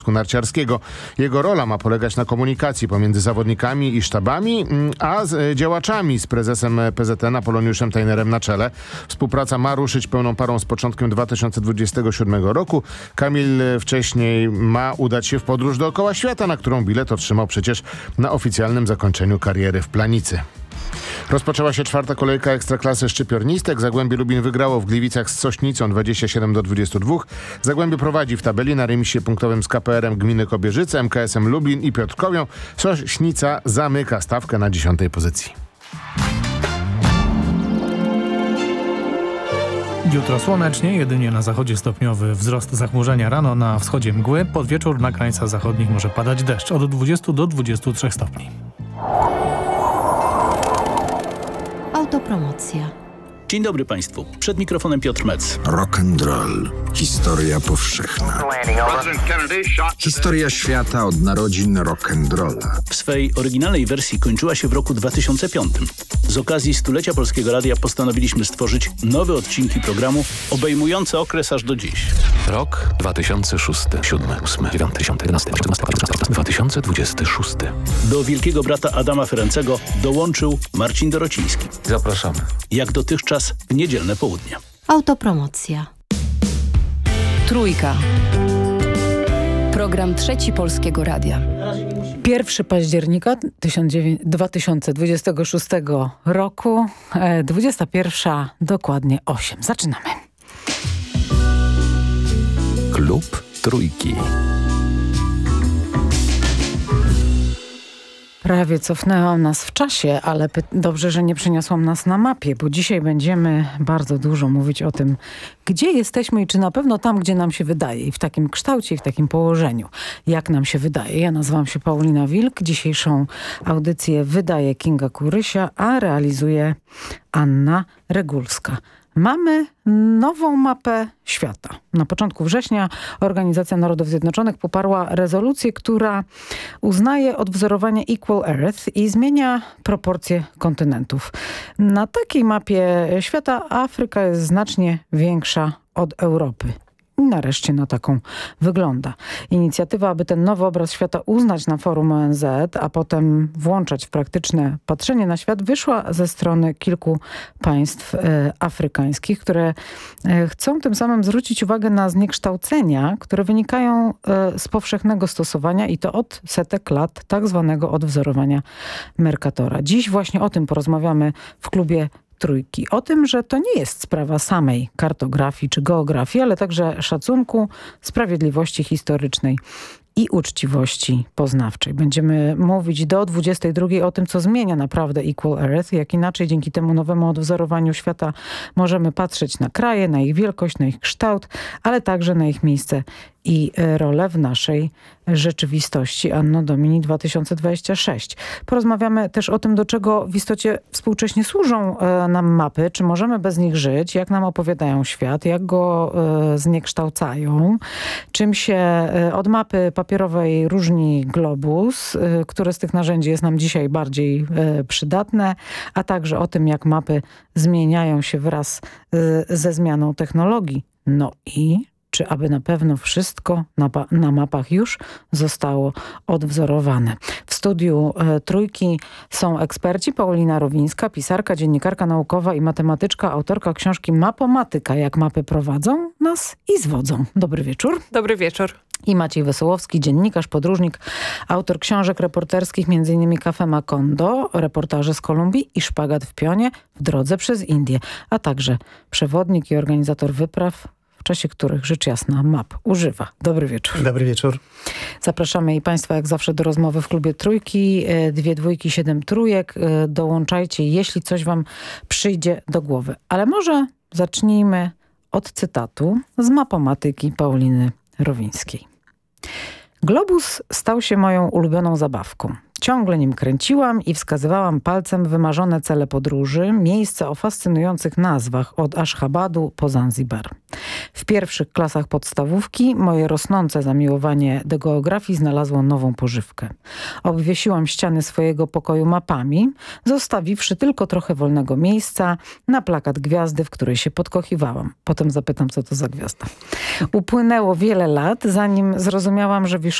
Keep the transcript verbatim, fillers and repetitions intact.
narciarskiego. Jego rola ma polegać na komunikacji pomiędzy zawodnikami i sztabami, a z działaczami z prezesem P Z N Poloniuszem Tajnerem na czele. Współpraca ma ruszyć pełną parą z początkiem dwa tysiące dwudziestego siódmego roku. Kamil wcześniej ma udać się w podróż dookoła świata, na którą bilet otrzymał przecież na oficjalnym zakończeniu kariery w Planicy. Rozpoczęła się czwarta kolejka Ekstraklasy szczypiornistek. Zagłębie Lubin wygrało w Gliwicach z Sośnicą dwadzieścia siedem do dwudziestu dwóch. Zagłębie prowadzi w tabeli na remisie punktowym z K P R-em Gminy Kobierzyce, M K S-em Lublin i Piotrkowią. Sośnica zamyka stawkę na dziesiątej pozycji. Jutro słonecznie, jedynie na zachodzie stopniowy wzrost zachmurzenia, rano na wschodzie mgły, pod wieczór na krańcach zachodnich może padać deszcz od dwudziestu do dwudziestu trzech stopni. Autopromocja. Dzień dobry Państwu. Przed mikrofonem Piotr Mec. Rock and roll. Historia powszechna. Historia świata od narodzin rock and rolla. W swej oryginalnej wersji kończyła się w roku dwa tysiące piątym. Z okazji stulecia Polskiego Radia postanowiliśmy stworzyć nowe odcinki programu obejmujące okres aż do dziś. Rok dwa tysiące szósty, siódmy, ósmy, dziewiąty, dziesiąty, jedenasty, czternasty, dwa tysiące dwudziesty szósty. Do wielkiego brata Adama Ferencego dołączył Marcin Dorociński. Zapraszamy. Jak dotychczas w niedzielne południe. Autopromocja. Trójka. Program Trzeci Polskiego Radia. pierwszego października dwa tysiące dwudziestego szóstego roku, dwudziesta pierwsza, dokładnie osiem. Zaczynamy. Klub Trójki. Prawie cofnęłam nas w czasie, ale dobrze, że nie przeniosłam nas na mapie, bo dzisiaj będziemy bardzo dużo mówić o tym, gdzie jesteśmy i czy na pewno tam, gdzie nam się wydaje. I w takim kształcie, i w takim położeniu, jak nam się wydaje. Ja nazywam się Paulina Wilk. Dzisiejszą audycję wydaje Kinga Kurysia, a realizuje Anna Regulska. Mamy nową mapę świata. Na początku września Organizacja Narodów Zjednoczonych poparła rezolucję, która uznaje odwzorowanie Equal Earth i zmienia proporcje kontynentów. Na takiej mapie świata Afryka jest znacznie większa od Europy. I nareszcie na taką wygląda. Inicjatywa, aby ten nowy obraz świata uznać na forum O N Z, a potem włączać w praktyczne patrzenie na świat, wyszła ze strony kilku państw e, afrykańskich, które e, chcą tym samym zwrócić uwagę na zniekształcenia, które wynikają e, z powszechnego stosowania i to od setek lat tak zwanego odwzorowania Mercatora. Dziś właśnie o tym porozmawiamy w klubie Trójki. O tym, że to nie jest sprawa samej kartografii czy geografii, ale także szacunku, sprawiedliwości historycznej i uczciwości poznawczej. Będziemy mówić do dwudziestej drugiej o tym, co zmienia naprawdę Equal Earth, jak inaczej dzięki temu nowemu odwzorowaniu świata możemy patrzeć na kraje, na ich wielkość, na ich kształt, ale także na ich miejsce i rolę w naszej rzeczywistości Anno Domini dwa tysiące dwudziesty szósty. Porozmawiamy też o tym, do czego w istocie współcześnie służą nam mapy, czy możemy bez nich żyć, jak nam opowiadają świat, jak go zniekształcają, czym się od mapy papierowej różni globus, które z tych narzędzi jest nam dzisiaj bardziej przydatne, a także o tym, jak mapy zmieniają się wraz ze zmianą technologii. No i czy aby na pewno wszystko na, na mapach już zostało odwzorowane. W studiu e, Trójki są eksperci: Paulina Rowińska, pisarka, dziennikarka naukowa i matematyczka, autorka książki Mapomatyka. Jak mapy prowadzą nas i zwodzą. Dobry wieczór. Dobry wieczór. I Maciej Wesołowski, dziennikarz, podróżnik, autor książek reporterskich, między innymi Café Macondo, reportaże z Kolumbii i Szpagat w pionie w drodze przez Indię, a także przewodnik i organizator wypraw, w czasie których rzecz jasna map używa. Dobry wieczór. Dobry wieczór. Zapraszamy i Państwa jak zawsze do rozmowy w klubie Trójki. Dwie dwójki, siedem trójek. Dołączajcie, jeśli coś wam przyjdzie do głowy. Ale może zacznijmy od cytatu z Mapomatyki Pauliny Rowińskiej. Globus stał się moją ulubioną zabawką. Ciągle nim kręciłam i wskazywałam palcem wymarzone cele podróży, miejsca o fascynujących nazwach od Aszchabadu po Zanzibar. W pierwszych klasach podstawówki moje rosnące zamiłowanie do geografii znalazło nową pożywkę. Obwiesiłam ściany swojego pokoju mapami, zostawiwszy tylko trochę wolnego miejsca na plakat gwiazdy, w której się podkochiwałam. Potem zapytam, co to za gwiazda. Upłynęło wiele lat, zanim zrozumiałam, że